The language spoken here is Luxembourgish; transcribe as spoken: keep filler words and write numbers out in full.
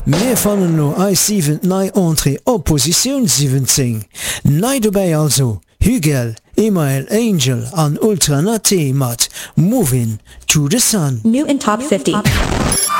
Wir fallen nur I sieben neu Entrée Opposition siebzehn. Neu dabei also Hügel, Email, Angel an Ultra Nate mat Moving to the Sun. New in top fifty.